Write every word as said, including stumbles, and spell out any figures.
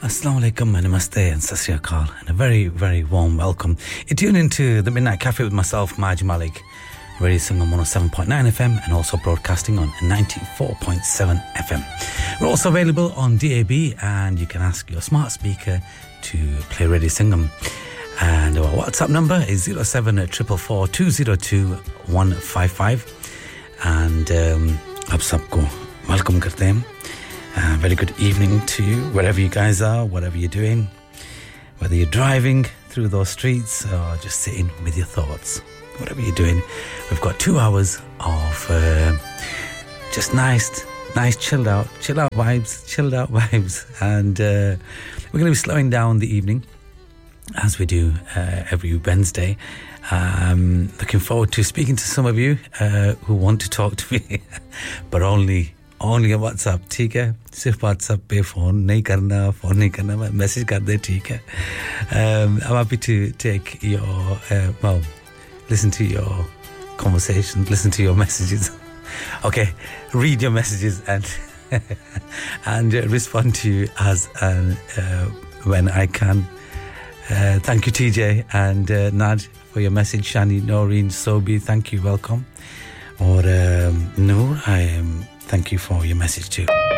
Assalamu alaikum, namaste and sasriya kal, and a very, very warm welcome. You tune into the Midnight Cafe with myself, Maj Malik, Radio Sangam one oh seven point nine F M and also broadcasting on ninety-four point seven F M. We're also available on D A B and you can ask your smart speaker to play Radio Sangam. And our WhatsApp number is zero seven four four two zero two one five five. And um, ab sabko welcome karte hain. Uh, very good evening to you, wherever you guys are, whatever you're doing, whether you're driving through those streets or just sitting with your thoughts, whatever you're doing. We've got two hours of uh, just nice, nice chilled out, chill out vibes, chilled out vibes, and uh, we're going to be slowing down the evening as we do uh, every Wednesday. Um, looking forward to speaking to some of you uh, who want to talk to me, but only. Only on WhatsApp, ठीक है सिर्फ WhatsApp पे phone नहीं करना phone नहीं करना message कर दे ठीक है um I'm happy to take your uh, well listen to your conversations, listen to your messages. Okay, read your messages and and uh, respond to you as and uh, when I can. Uh, thank you T J and uh, Naj for your message. Shani, Noreen, Sobi, thank you, welcome. Or um, Noor, I am um, thank you for your message too.